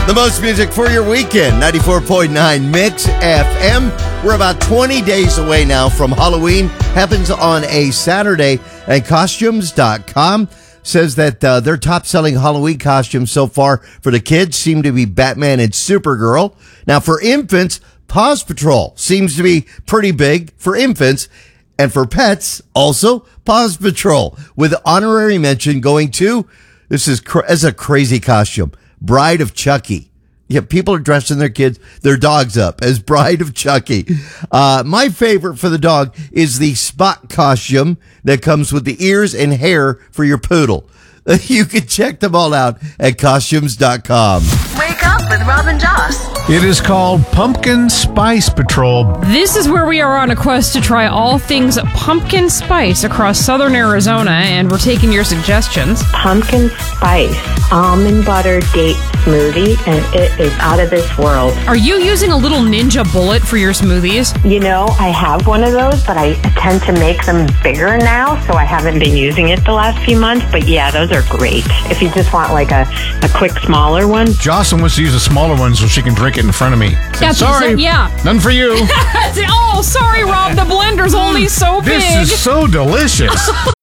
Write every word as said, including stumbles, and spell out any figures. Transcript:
The most music for your weekend, ninety-four point nine Mix F M. We're about twenty days away now from Halloween. Happens on a Saturday, and costumes dot com says that uh, their top-selling Halloween costumes so far for the kids seem to be Batman and Supergirl. Now, for infants, Paws Patrol seems to be pretty big for infants. And for pets, also Paws Patrol, with honorary mention going to, this is, cr- as a crazy costume, Bride of Chucky. Yeah, people are dressing their kids, their dogs up as Bride of Chucky. Uh, my favorite for the dog is the Spot costume that comes with the ears and hair for your poodle. You can check them all out at costumes dot com. Wake up with Rob and Joss. It is called Pumpkin Spice Patrol. This is where we are on a quest to try all things pumpkin spice across southern Arizona, and we're taking your suggestions. Pumpkin spice almond butter date smoothie, and it is out of this world. Are you using a little ninja bullet for your smoothies? You know, I have one of those, but I tend to make them bigger now, so I haven't been using it the last few months. But yeah, those are great. If you just want like a, a quick smaller one. Jocelyn wants to use a smaller one so she can drink it in front of me. That's Sorry, yeah. None for you. Oh, sorry, Rob. The blender's only so big. This is so delicious.